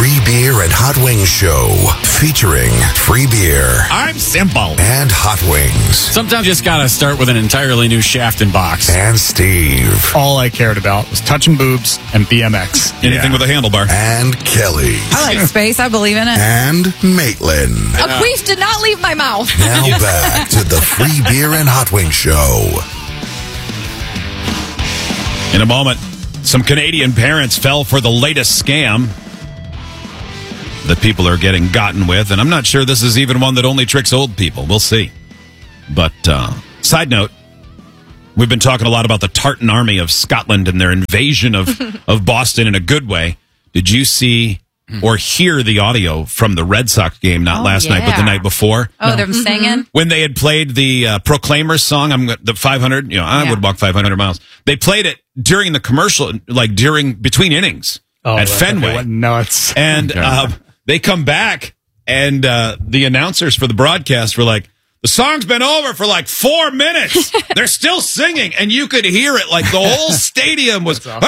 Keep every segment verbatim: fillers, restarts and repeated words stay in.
Free Beer and Hot Wings Show, featuring free beer. I'm simple. And hot wings. Sometimes you just gotta start with an entirely new shaft and box. And Steve. All I cared about was touching boobs and B M X. Anything yeah. with a handlebar. And Kelly. I like space. I believe in it. And Maitland. A queef did not leave my mouth. Now back to the Free Beer and Hot Wings Show. In a moment, some Canadian parents fell for the latest scam that people are getting gotten with, and I'm not sure this is even one that only tricks old people. We'll see. But, uh, side note, we've been talking a lot about the Tartan Army of Scotland and their invasion of, of Boston in a good way. Did you see or hear the audio from the Red Sox game, not oh, last yeah. night, but the night before? Oh, no. They're singing? When they had played the uh, Proclaimers song, I'm the five hundred, you know, I yeah. would walk five hundred miles. They played it during the commercial, like during, between innings oh, at Fenway. Went nuts. And okay. uh, they come back, and uh, the announcers for the broadcast were like, the song's been over for like four minutes. They're still singing, and you could hear it. Like the whole stadium was. That's,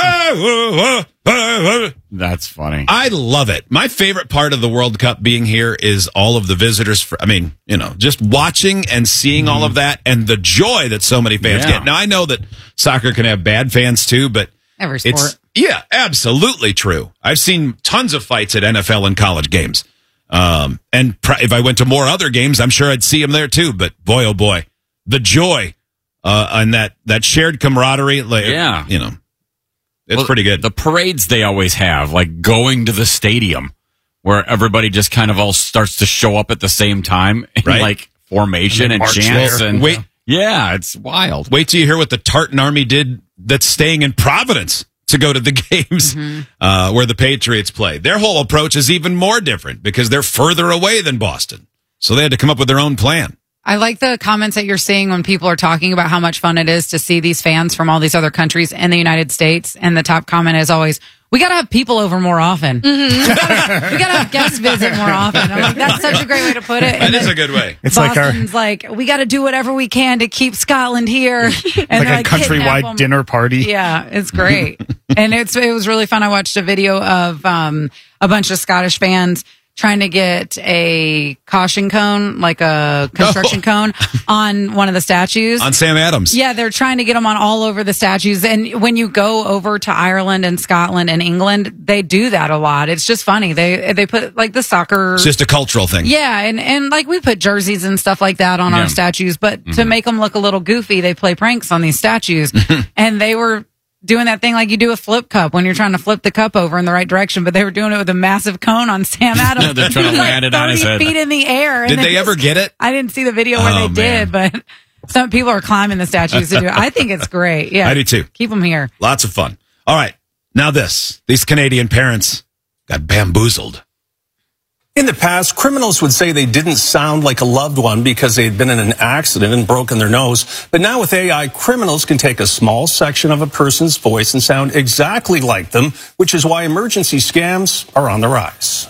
awesome. That's funny. I love it. My favorite part of the World Cup being here is all of the visitors. For, I mean, you know, just watching and seeing mm-hmm. all of that and the joy that so many fans yeah. get. Now, I know that soccer can have bad fans too, but every sport. It's, yeah, absolutely true. I've seen tons of fights at N F L and college games. Um, and pr- if I went to more other games, I'm sure I'd see them there too. But boy, oh boy, the joy uh, and that, that shared camaraderie, like, yeah. you know, it's well, pretty good. The parades they always have, like going to the stadium where everybody just kind of all starts to show up at the same time in right? like formation and, and chants. And wait, yeah, it's wild. Wait till you hear what the Tartan Army did that's staying in Providence to go to the games mm-hmm. uh, where the Patriots play. Their whole approach is even more different because they're further away than Boston. So they had to come up with their own plan. I like the comments that you're seeing when people are talking about how much fun it is to see these fans from all these other countries in the United States. And the top comment is always, we got to have people over more often. Mm-hmm. we got to have guests visit more often. I'm like, that's such a great way to put it. That and is a good way. It's Boston's like our, like, we got to do whatever we can to keep Scotland here. And like a like, countrywide dinner party. Yeah, it's great. And it's it was really fun. I watched a video of um, a bunch of Scottish fans trying to get a caution cone, like a construction oh. cone, on one of the statues. On Sam Adams. Yeah, they're trying to get them on all over the statues. And when you go over to Ireland and Scotland and England, they do that a lot. It's just funny. They they put like the soccer. It's just a cultural thing. Yeah, and, and like we put jerseys and stuff like that on yeah. our statues. But mm-hmm. to make them look a little goofy, they play pranks on these statues. And they were doing that thing like you do a flip cup when you're trying to flip the cup over in the right direction, but they were doing it with a massive cone on Sam Adams. They're trying to land it on his head. Feet in the air. Did they ever get it? I didn't see the video where oh, they man. did, but some people are climbing the statues to do it. I think it's great. Yeah, I do too. Keep them here. Lots of fun. All right, now this. These Canadian parents got bamboozled. In the past, criminals would say they didn't sound like a loved one because they had been in an accident and broken their nose. But now with A I, criminals can take a small section of a person's voice and sound exactly like them, which is why emergency scams are on the rise.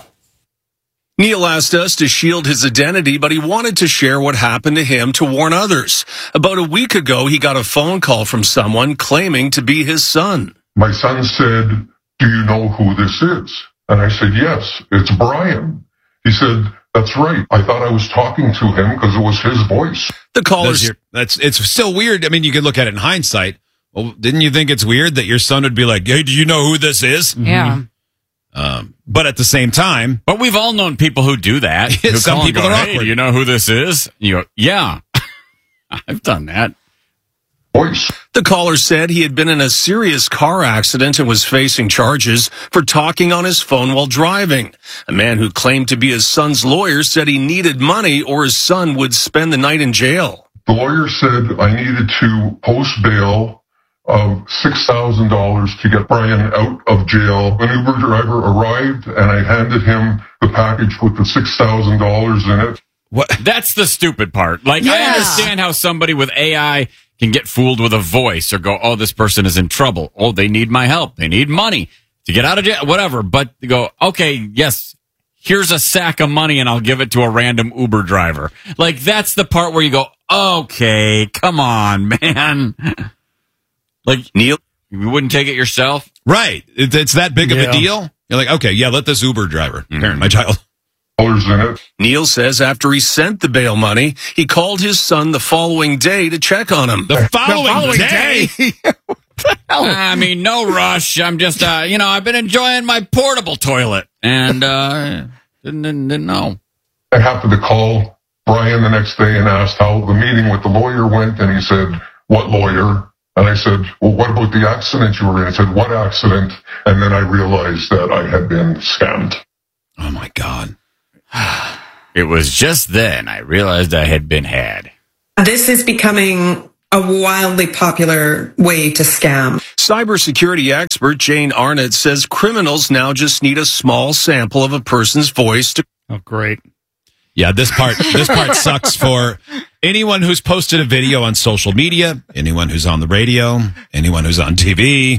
Neil asked us to shield his identity, but he wanted to share what happened to him to warn others. About a week ago, he got a phone call from someone claiming to be his son. My son said, "Do you know who this is?" And I said, "Yes, it's Brian." He said, "That's right. I thought I was talking to him because it was his voice." The caller's that's, that's it's still weird. I mean, you could look at it in hindsight. Well, didn't you think it's weird that your son would be like, "Hey, do you know who this is?" Yeah. Um, but at the same time, but we've all known people who do that. Who some people go, are hey, awkward. Do you know who this is? You go, yeah, I've done that. Voice. The caller said he had been in a serious car accident and was facing charges for talking on his phone while driving. A man who claimed to be his son's lawyer said he needed money or his son would spend the night in jail. The lawyer said I needed to post bail of six thousand dollars to get Brian out of jail. An Uber driver arrived and I handed him the package with the six thousand dollars in it. What? That's the stupid part. Like, yeah. I understand how somebody with A I can get fooled with a voice or go, oh, this person is in trouble. Oh, they need my help. They need money to get out of jail, whatever. But you go, okay, yes, here's a sack of money and I'll give it to a random Uber driver. Like, that's the part where you go, okay, come on, man. Like, Neil, you wouldn't take it yourself? Right. It's that big of yeah. a deal? You're like, okay, yeah, let this Uber driver parent my child. Dollars in it. Neil says after he sent the bail money, he called his son the following day to check on him. The following, following day. day. I mean, no rush. I'm just, uh, you know, I've been enjoying my portable toilet, and uh, didn't, didn't didn't know. I happened to call Brian the next day and asked how the meeting with the lawyer went, and he said, "What lawyer?" And I said, "Well, what about the accident you were in?" He said, "What accident?" And then I realized that I had been scammed. Oh, my God. It was just then I realized I had been had. This is becoming a wildly popular way to scam. Cybersecurity expert Jane Arnott says criminals now just need a small sample of a person's voice to... Oh, great. Yeah, this part this part sucks for anyone who's posted a video on social media, anyone who's on the radio, anyone who's on T V.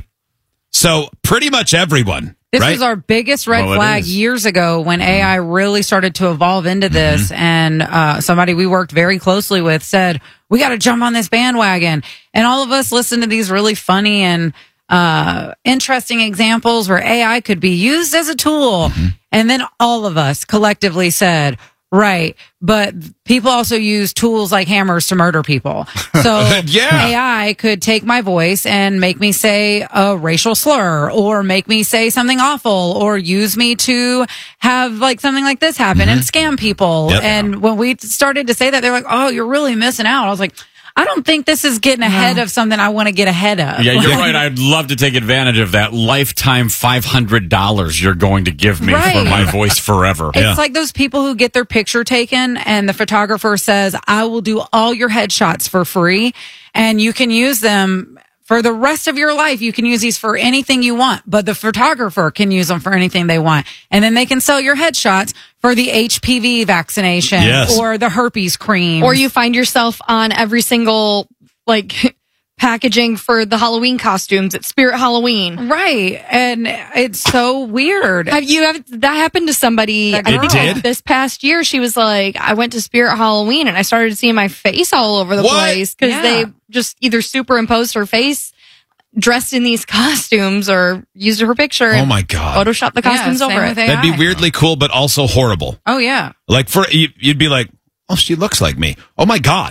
So pretty much everyone. This right? was our biggest red Well, it flag is. years ago when A I really started to evolve into this. Mm-hmm. And uh, somebody we worked very closely with said, we got to jump on this bandwagon. And all of us listened to these really funny and uh, interesting examples where A I could be used as a tool. Mm-hmm. And then all of us collectively said, right, but people also use tools like hammers to murder people. So Yeah. A I could take my voice and make me say a racial slur or make me say something awful or use me to have like something like this happen and scam people. Yep. And when we started to say that, they're like, oh, you're really missing out. I was like, I don't think this is getting ahead of something I want to get ahead of. Yeah, you're right. I'd love to take advantage of that lifetime five hundred dollars you're going to give me Right. for my voice forever. It's Yeah. like those people who get their picture taken and the photographer says, I will do all your headshots for free and you can use them for the rest of your life. You can use these for anything you want, but the photographer can use them for anything they want. And then they can sell your headshots for the H P V vaccination Yes. or the herpes cream. Or you find yourself on every single like packaging for the Halloween costumes at Spirit Halloween. Right. And it's so weird. Have you have that happened to somebody? That I girl. think It did? this past year. She was like, I went to Spirit Halloween and I started seeing my face all over the What? place because Yeah. they just either superimposed her face dressed in these costumes or used her picture Oh, and my God. photoshopped the costumes Yeah, same over with it. A I. That'd be weirdly cool, but also horrible. Oh, yeah. Like for you- you'd be like, oh, she looks like me. Oh my God.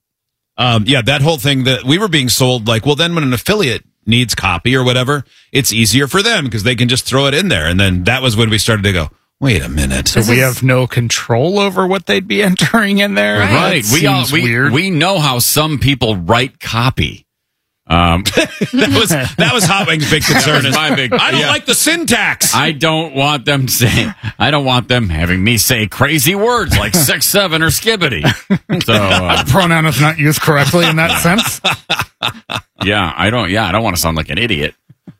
Um, yeah, that whole thing that we were being sold, like, well, then when an affiliate needs copy or whatever, it's easier for them because they can just throw it in there. And then that was when we started to go, wait a minute. So we have no control over what they'd be entering in there. Right. That We all seems we, weird. we know how some people write copy. Um, that was that was Hot Wings' big concern. That was my big- I don't yeah. like the syntax. I don't want them saying, I don't want them having me say crazy words like six, seven or skibbity. So, uh, Pronoun is not used correctly in that sense. yeah, I don't, yeah, I don't want to sound like an idiot.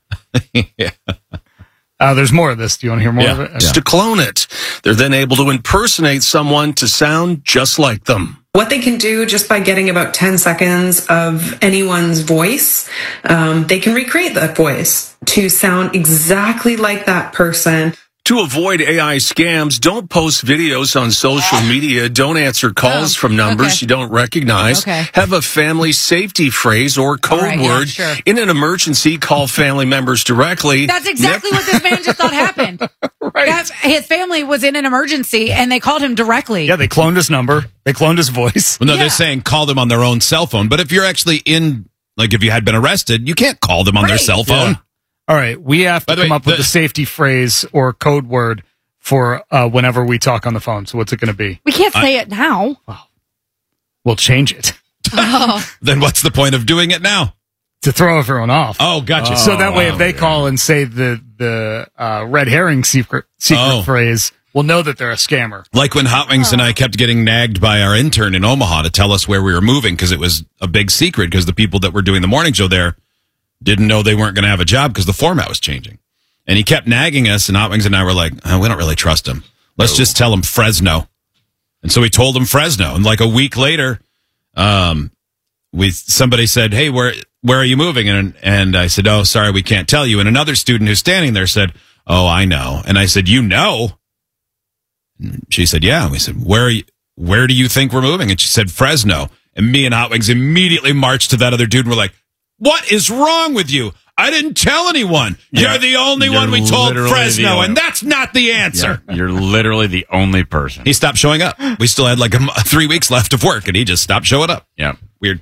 Uh, there's more of this. Do you want to hear more Yeah. of it? Yeah. to clone it. They're then able to impersonate someone to sound just like them. What they can do just by getting about ten seconds of anyone's voice, um, they can recreate that voice to sound exactly like that person. To avoid A I scams, don't post videos on social media. Don't answer calls Oh, from numbers okay. you don't recognize. Okay. Have a family safety phrase or code right, yeah, word. sure. In an emergency, call family members directly. That's exactly what this man just thought happened. Right. That's, his family was in an emergency and they called him directly. Yeah, they cloned his number. They cloned his voice. Well, no, Yeah. they're saying call them on their own cell phone. But if you're actually in, like if you had been arrested, you can't call them on their Right. cell phone. Yeah. All right, we have By to the come way, up with the- a safety phrase or code word for uh, whenever we talk on the phone. So what's it going to be? We can't say it now. We'll change it Then what's the point of doing it now? to throw everyone off. Oh, gotcha. so that way, wow, if they yeah. call and say the the uh, red herring secret secret Oh. phrase, we'll know that they're a scammer. Like when Hot Wings and I kept getting nagged by our intern in Omaha to tell us where we were moving because it was a big secret because the people that were doing the morning show there didn't know they weren't going to have a job because the format was changing. And he kept nagging us, and Hot Wings and I were like, oh, we don't really trust him. Let's just tell him Fresno. And so we told him Fresno. And like a week later, um, we somebody said, hey, where where are you moving? And and I said, oh, sorry, we can't tell you. And another student who's standing there said, oh, I know. And I said, you know? And she said, yeah. And we said, where are you, where do you think we're moving? And she said, Fresno. And me and Hot Wings immediately marched to that other dude and we're like, what is wrong with you? I didn't tell anyone. Yeah. You're the only You're one we told literally the Fresno, only- and that's not the answer. Yeah, you're literally the only person. He stopped showing up. We still had like a, m- three weeks left of work, and he just stopped showing up. Yeah. Weird.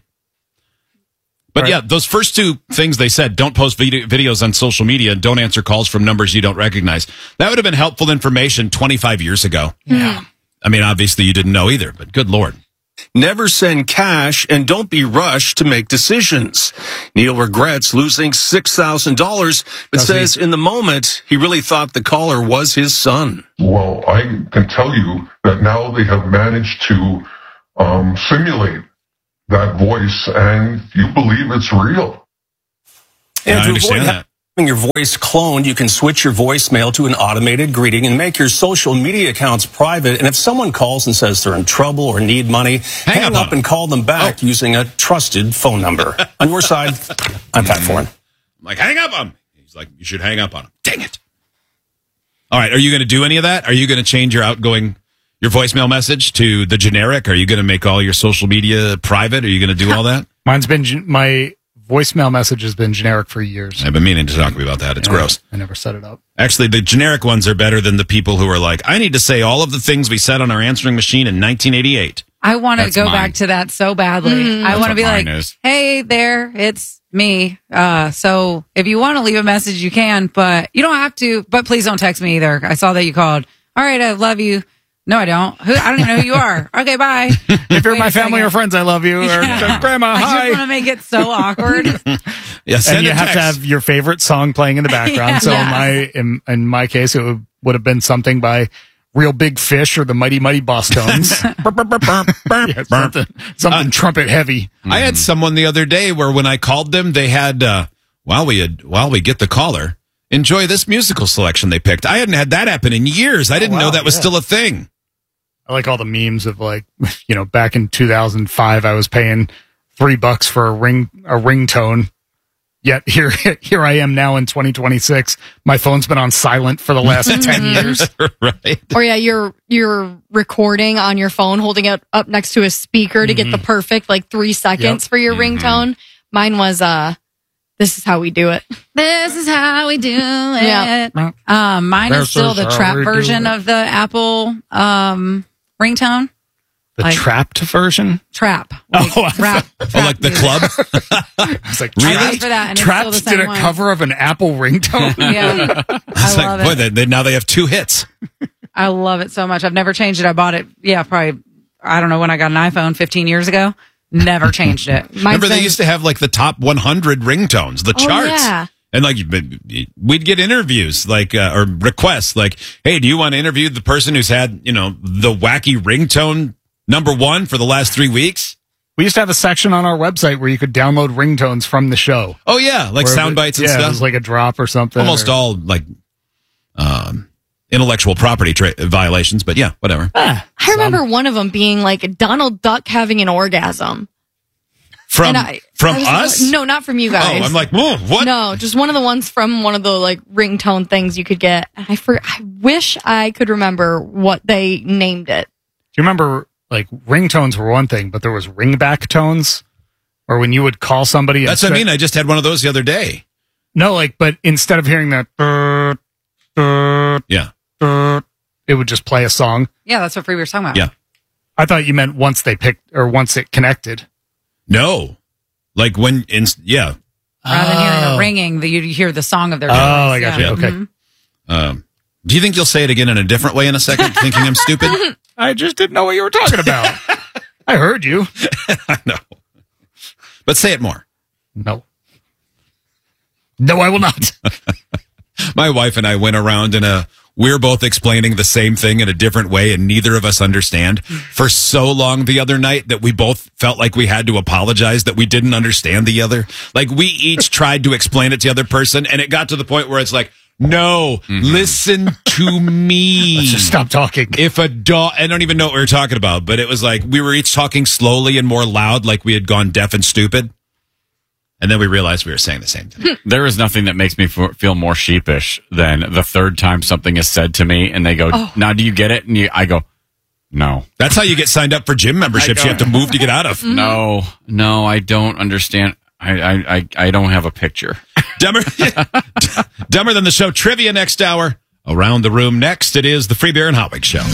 But Right. yeah, those first two things they said, don't post video- videos on social media, don't answer calls from numbers you don't recognize. That would have been helpful information twenty-five years ago. Yeah. I mean, obviously you didn't know either, but good Lord. Never send cash and don't be rushed to make decisions. Neil regrets losing six thousand dollars, but Does says in the moment he really thought the caller was his son. Well, I can tell you that now they have managed to um, simulate that voice, and you believe it's real. Yeah, I to understand avoid that. having your voice cloned, you can switch your voicemail to an automated greeting and make your social media accounts private. And if someone calls and says they're in trouble or need money, hang, up up, on them. and call them back using a trusted phone number. On your side, I'm Pat Foran. I'm like, hang up on him. He's like, you should hang up on him. Dang it. All right, are you going to do any of that? Are you going to change your outgoing, your voicemail message to the generic? Are you going to make all your social media private? Are you going to do all that? Mine's been gen- my voicemail message has been generic for years. I've been meaning to talk to you about that. It's gross. I never set it up. Actually, the generic ones are better than the people who are like, I need to say all of the things we said on our answering machine in nineteen eighty-eight. I want to That's go mine. back to that so badly. I That's want to what be mine like, is. hey there, it's me. Uh, so if you want to leave a message, you can, but you don't have to. But please don't text me either. I saw that you called. All right, I love you. No, I don't. Who, I don't even know who you are. Okay, bye. If you're Wait my a family second. or friends, I love you. Or Yeah. Grandma, I just want hi. to make it so awkward. Yeah, send And you a have to text. have your favorite song playing in the background. So in Yeah. my in, in my case, it would, would have been something by Real Big Fish or the Mighty Mighty Bosstones. yeah, something something trumpet heavy. I had someone the other day where when I called them, they had, uh, while we had, while we get the caller, enjoy this musical selection they picked. I hadn't had that happen in years. I didn't wow, know that was yeah. still a thing. I like all the memes of like, you know, back in two thousand five, I was paying three bucks for a ring, a ringtone. Yet here, here I am now in twenty twenty-six. My phone's been on silent for the last ten years. Right. Or yeah, you're you're recording on your phone, holding it up next to a speaker to get the perfect like three seconds Yep. for your ringtone. Mine was uh, this is how we do it. This is how we do it. Yeah. Um, mine is This still is the how trap we do version it. of the Apple um, ringtone. The Like- trapped version. Trap. Like, Oh, I rap, Oh, trap like the music. club? It's like I Trapped, paid for that, and it's Trapped still the did same a one. cover of an Apple ringtone. Yeah, I It's love like, boy, it. they, they, now they have two hits. I love it so much. I've never changed it. I bought it. Yeah, probably. I don't know when I got an iPhone fifteen years ago. Never changed it. Mine's Remember, they been- used to have like the top one hundred ringtones, the Oh, charts. yeah. And like we'd get interviews, like uh, or requests, like, "Hey, do you want to interview the person who's had you know the wacky ringtone number one for the last three weeks?" We used to have a section on our website where you could download ringtones from the show. Oh yeah, like Where sound it- bites and yeah, stuff. it was like a drop or something. Almost or- all like um, intellectual property tra- violations, but yeah, whatever. Ah, I remember one of them being like Donald Duck having an orgasm. From And I- from I was us? like, no, not from you guys. Oh, I'm like, whoa, what? No, just one of the ones from one of the like ringtone things you could get. And I for I wish I could remember what they named it. Do you remember, like, ringtones were one thing, but there was ringback tones? Or when you would call somebody... That's what I instead- mean. I just had one of those the other day. No, like, but instead of hearing that... Uh, uh, Yeah, uh, it would just play a song. Yeah, that's what we were talking about. yeah. I thought you meant once they picked, or once it connected. No, like when in yeah. Rather than hearing Oh. a ringing, that you hear the song of their Oh, choice. I got Yeah. you. Okay. Mhm. Um, do you think you'll say it again in a different way in a second, thinking I'm stupid? I just didn't know what you were talking about. I heard you. I know, but say it more. No. No, I will not. My wife and I went around in a, we're both explaining the same thing in a different way and neither of us understand for so long the other night that we both felt like we had to apologize that we didn't understand the other. Like we each tried to explain it to the other person and it got to the point where it's like, no, listen to me. Just stop talking. If a dog, I don't even know what we were talking about, but it was like we were each talking slowly and more loud, like we had gone deaf and stupid. And then we realized we were saying the same thing. There is nothing that makes me f- feel more sheepish than the third time something is said to me and they go, now do you get it? And you, I go, no. That's how you get signed up for gym memberships. You have to move to get out of. No, no, I don't understand. I, I, I, I don't have a picture. Dumber, dumber than the show. Trivia next hour. Around the room next, it is the Free Beer and Hot Wings Show.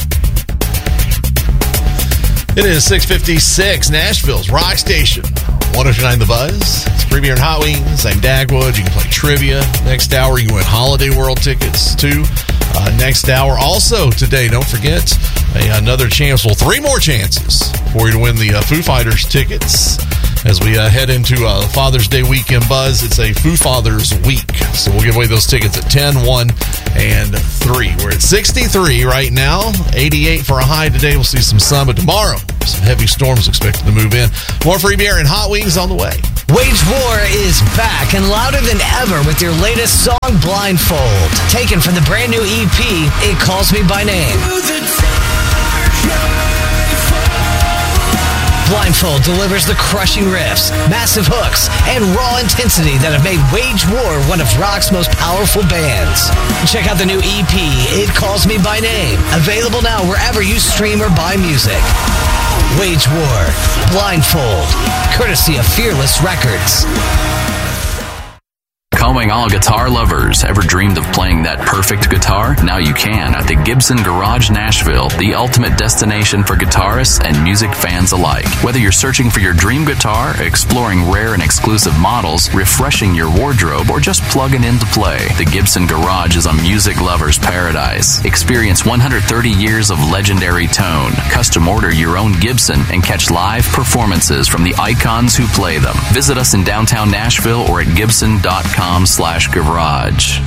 It is six fifty-six, Nashville's Rock Station. one oh two point nine The Buzz. It's Free Beer and Hot Wings. I'm Dagwood. You can play trivia. Next hour, you can win Holiday World tickets, too. Uh, next hour, also today, don't forget, a, another chance, well, three more chances for you to win the uh, Foo Fighters tickets. As we uh, head into uh, Father's Day weekend buzz, it's a Foo Fathers week. So we'll give away those tickets at ten, one, and three. We're at sixty-three right now. eighty-eight for a high today. We'll see some sun, but tomorrow, some heavy storms expected to move in. More Free Beer and Hot Wings on the way. Wage War is back and louder than ever with your latest song, Blindfold. Taken from the brand new E P, It Calls Me By Name. Blindfold delivers the crushing riffs, massive hooks, and raw intensity that have made Wage War one of rock's most powerful bands. Check out the new E P, It Calls Me By Name, available now wherever you stream or buy music. Wage War, Blindfold, courtesy of Fearless Records. Calling all guitar lovers. Ever dreamed of playing that perfect guitar? Now you can at the Gibson Garage Nashville, the ultimate destination for guitarists and music fans alike. Whether you're searching for your dream guitar, exploring rare and exclusive models, refreshing your wardrobe, or just plugging in to play, the Gibson Garage is a music lover's paradise. Experience one hundred thirty years of legendary tone. Custom order your own Gibson and catch live performances from the icons who play them. Visit us in downtown Nashville or at gibson dot com slash garage.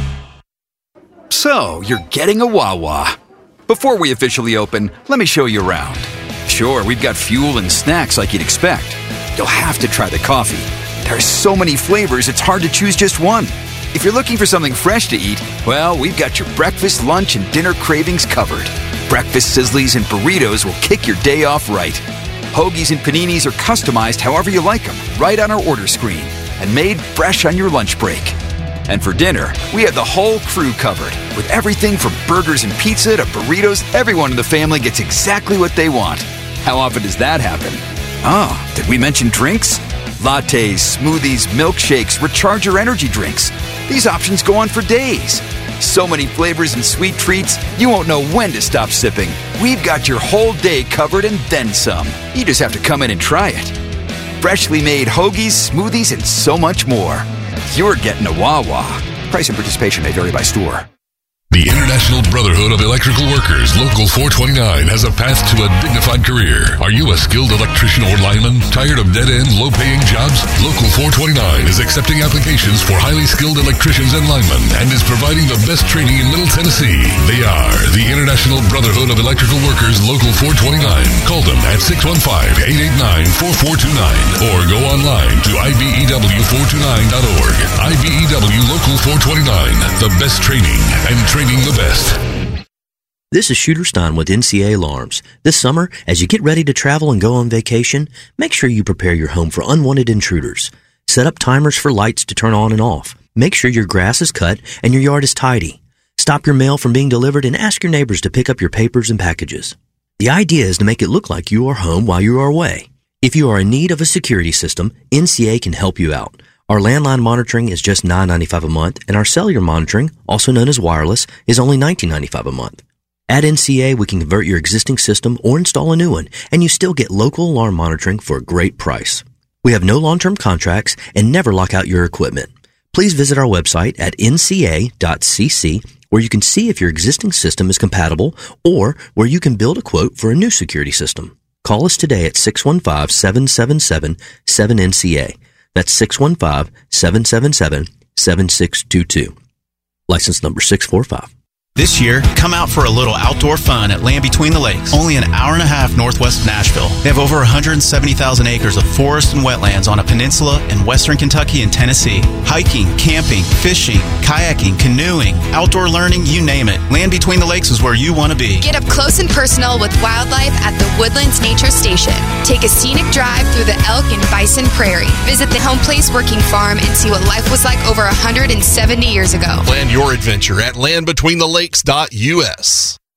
So, you're getting a Wawa. Before we officially open, let me show you around. Sure, we've got fuel and snacks like you'd expect. You'll have to try the coffee. There are so many flavors, it's hard to choose just one. If you're looking for something fresh to eat, well, we've got your breakfast, lunch, and dinner cravings covered. Breakfast sizzlies and burritos will kick your day off right. Hoagies and paninis are customized however you like them, right on our order screen, and made fresh on your lunch break. And for dinner, we have the whole crew covered. With everything from burgers and pizza to burritos, everyone in the family gets exactly what they want. How often does that happen? Oh, did we mention drinks? Lattes, smoothies, milkshakes, recharger energy drinks. These options go on for days. So many flavors and sweet treats, you won't know when to stop sipping. We've got your whole day covered and then some. You just have to come in and try it. Freshly made hoagies, smoothies, and so much more. You're getting a Wawa. Price and participation may vary by store. The International Brotherhood of Electrical Workers, Local four twenty-nine, has a path to a dignified career. Are you a skilled electrician or lineman? Tired of dead-end, low-paying jobs? Local four twenty-nine is accepting applications for highly skilled electricians and linemen and is providing the best training in Middle Tennessee. They are the International Brotherhood of Electrical Workers, Local four twenty-nine. Call them at six one five, eight eight nine, four four two nine or go online to I B E W four two nine dot org. I B E W Local four twenty-nine, the best training and training. Training the best. This is Shooter Stein with N C A Alarms. This summer, as you get ready to travel and go on vacation, make sure you prepare your home for unwanted intruders. Set up timers for lights to turn on and off. Make sure your grass is cut and your yard is tidy. Stop your mail from being delivered and ask your neighbors to pick up your papers and packages. The idea is to make it look like you are home while you are away. If you are in need of a security system, N C A can help you out. Our landline monitoring is just nine ninety-five a month, and our cellular monitoring, also known as wireless, is only nineteen ninety-five a month. At N C A, we can convert your existing system or install a new one, and you still get local alarm monitoring for a great price. We have no long-term contracts and never lock out your equipment. Please visit our website at N C A dot C C, where you can see if your existing system is compatible or where you can build a quote for a new security system. Call us today at six one five, seven seven seven, seven N C A. That's six one five, seven seven seven, seven six two two. License number six four five. This year, come out for a little outdoor fun at Land Between the Lakes, only an hour and a half northwest of Nashville. They have over one hundred seventy thousand acres of forest and wetlands on a peninsula in western Kentucky and Tennessee. Hiking, camping, fishing, kayaking, canoeing, outdoor learning, you name it. Land Between the Lakes is where you want to be. Get up close and personal with wildlife at the Woodlands Nature Station. Take a scenic drive through the elk and bison prairie. Visit the Home Place Working Farm and see what life was like over one hundred seventy years ago. Plan your adventure at land between the lakes dot U S.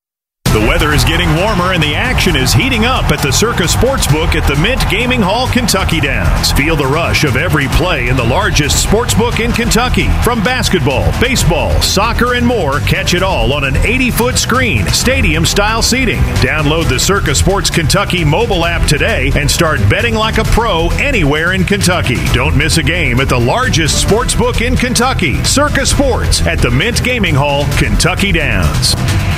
The weather is getting warmer and the action is heating up at the Circa Sportsbook at the Mint Gaming Hall, Kentucky Downs. Feel the rush of every play in the largest sportsbook in Kentucky. From basketball, baseball, soccer, and more, catch it all on an eighty-foot screen, stadium-style seating. Download the Circa Sports Kentucky mobile app today and start betting like a pro anywhere in Kentucky. Don't miss a game at the largest sportsbook in Kentucky, Circa Sports at the Mint Gaming Hall, Kentucky Downs.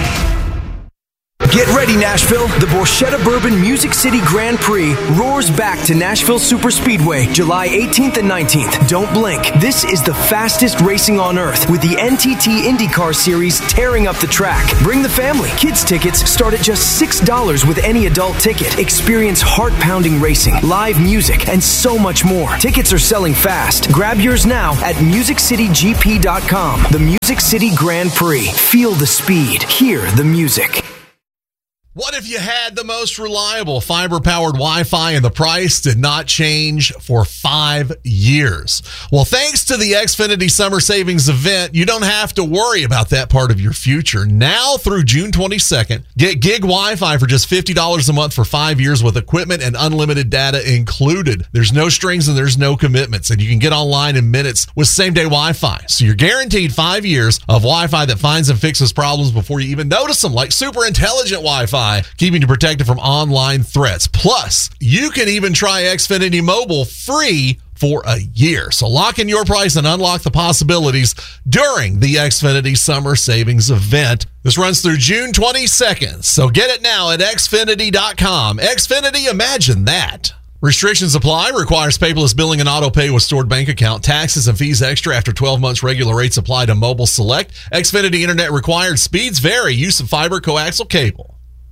Get ready, Nashville. The Borchetta Bourbon Music City Grand Prix roars back to Nashville Superspeedway July eighteenth and nineteenth. Don't blink. This is the fastest racing on earth with the N T T IndyCar Series tearing up the track. Bring the family. Kids tickets start at just six dollars with any adult ticket. Experience heart-pounding racing, live music, and so much more. Tickets are selling fast. Grab yours now at music city g p dot com. The Music City Grand Prix. Feel the speed. Hear the music. What if you had the most reliable fiber-powered Wi-Fi and the price did not change for five years? Well, thanks to the Xfinity Summer Savings Event, you don't have to worry about that part of your future. Now through June twenty-second, get gig Wi-Fi for just fifty dollars a month for five years with equipment and unlimited data included. There's no strings and there's no commitments, and you can get online in minutes with same-day Wi-Fi. So you're guaranteed five years of Wi-Fi that finds and fixes problems before you even notice them, like super intelligent Wi-Fi, keeping you protected from online threats. Plus, you can even try Xfinity Mobile free for a year. So lock in your price and unlock the possibilities during the Xfinity Summer Savings Event. This runs through June twenty-second. So get it now at Xfinity dot com. Xfinity, imagine that. Restrictions apply. Requires paperless billing and auto pay with stored bank account. Taxes and fees extra after twelve months. Regular rates apply to mobile select. Xfinity Internet required. Speeds vary. Use of fiber coaxial cable.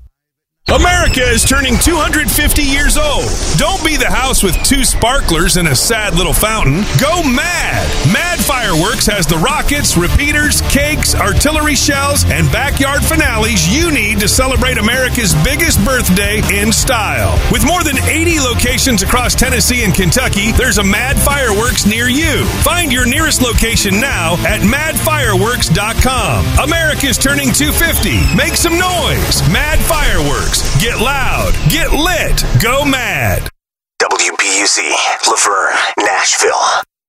America is turning two hundred fifty years old. Don't be the house with two sparklers and a sad little fountain. Go mad. Mad Fireworks has the rockets, repeaters, cakes, artillery shells, and backyard finales you need to celebrate America's biggest birthday in style. With more than eighty locations across Tennessee and Kentucky, there's a Mad Fireworks near you. Find your nearest location now at mad fireworks dot com. America's turning two hundred fifty. Make some noise. Mad Fireworks. Get loud. Get lit. Go mad. W B U Z, Laverne, Nashville.